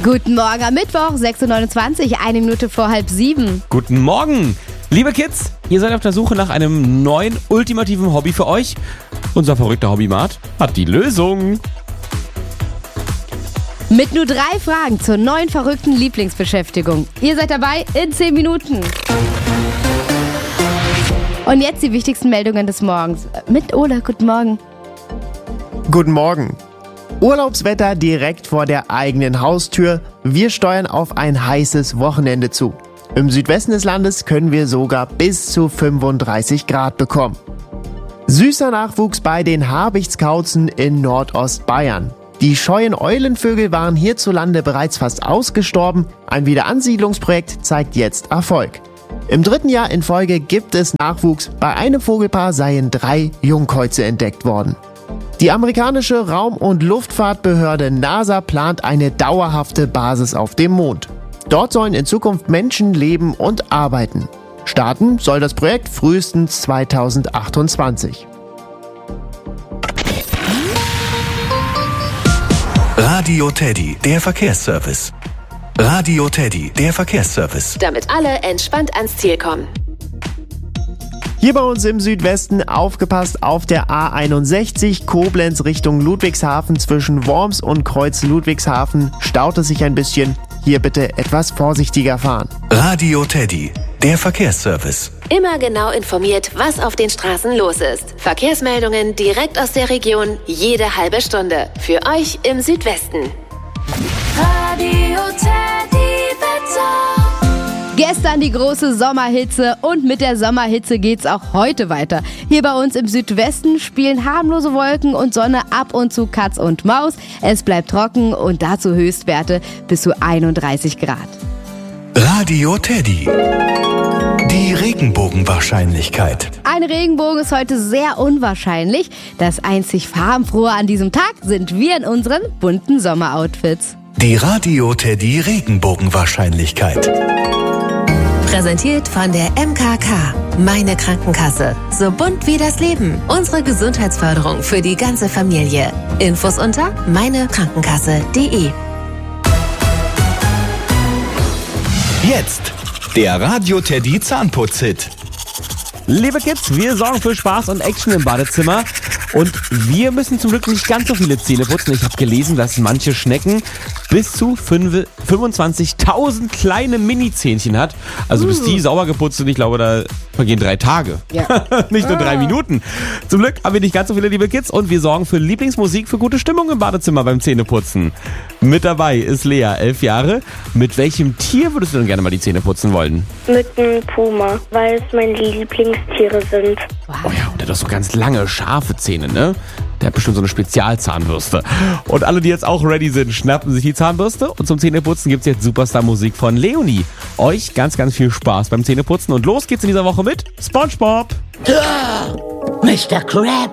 Guten Morgen am Mittwoch, 6.29 Uhr, 1 Minute vor 6:30. Guten Morgen, liebe Kids. Ihr seid auf der Suche nach einem neuen, ultimativen Hobby für euch. Unser verrückter Hobbymart hat die Lösung. Mit nur 3 Fragen zur neuen verrückten Lieblingsbeschäftigung. Ihr seid dabei in 10 Minuten. Und jetzt die wichtigsten Meldungen des Morgens. Mit Ola, guten Morgen. Guten Morgen. Urlaubswetter direkt vor der eigenen Haustür. Wir steuern auf ein heißes Wochenende zu. Im Südwesten des Landes können wir sogar bis zu 35 Grad bekommen. Süßer Nachwuchs bei den Habichtskauzen in Nordostbayern. Die scheuen Eulenvögel waren hierzulande bereits fast ausgestorben. Ein Wiederansiedlungsprojekt zeigt jetzt Erfolg. Im 3. Jahr in Folge gibt es Nachwuchs. Bei einem Vogelpaar seien 3 Jungkäuze entdeckt worden. Die amerikanische Raum- und Luftfahrtbehörde NASA plant eine dauerhafte Basis auf dem Mond. Dort sollen in Zukunft Menschen leben und arbeiten. Starten soll das Projekt frühestens 2028. Radio Teddy, der Verkehrsservice. Radio Teddy, der Verkehrsservice. Damit alle entspannt ans Ziel kommen. Hier bei uns im Südwesten aufgepasst auf der A61 Koblenz Richtung Ludwigshafen zwischen Worms und Kreuz Ludwigshafen staut es sich ein bisschen. Hier bitte etwas vorsichtiger fahren. Radio Teddy, der Verkehrsservice. Immer genau informiert, was auf den Straßen los ist. Verkehrsmeldungen direkt aus der Region, jede halbe Stunde. Für euch im Südwesten. Radio Teddy Wetter. Gestern die große Sommerhitze und mit der Sommerhitze geht's auch heute weiter. Hier bei uns im Südwesten spielen harmlose Wolken und Sonne ab und zu Katz und Maus. Es bleibt trocken und dazu Höchstwerte bis zu 31 Grad. Radio Teddy. Die Regenbogenwahrscheinlichkeit. Ein Regenbogen ist heute sehr unwahrscheinlich. Das einzig Farbenfrohe an diesem Tag sind wir in unseren bunten Sommeroutfits. Die Radio Teddy Regenbogenwahrscheinlichkeit. Präsentiert von der MKK. Meine Krankenkasse. So bunt wie das Leben. Unsere Gesundheitsförderung für die ganze Familie. Infos unter meinekrankenkasse.de. Jetzt der Radio Teddy Zahnputz-Hit. Liebe Kids, wir sorgen für Spaß und Action im Badezimmer. Und wir müssen zum Glück nicht ganz so viele Zähne putzen. Ich habe gelesen, dass manche Schnecken bis zu 25.000 kleine Mini-Zähnchen hat. Also bis die sauber geputzt sind, ich glaube, da vergehen 3 Tage. Ja. Nicht nur 3 Minuten. Zum Glück haben wir nicht ganz so viele, liebe Kids. Und wir sorgen für Lieblingsmusik, für gute Stimmung im Badezimmer beim Zähneputzen. Mit dabei ist Lea, 11 Jahre. Mit welchem Tier würdest du denn gerne mal die Zähne putzen wollen? Mit einem Puma, weil es meine Lieblingstiere sind. Oh ja, und der hat doch so ganz lange, scharfe Zähne, ne? Der hat bestimmt so eine Spezialzahnbürste. Und alle, die jetzt auch ready sind, schnappen sich die Zahnbürste. Und zum Zähneputzen gibt's jetzt Superstar-Musik von Leonie. Euch ganz, ganz viel Spaß beim Zähneputzen. Und los geht's in dieser Woche mit SpongeBob. Mr. Krabs,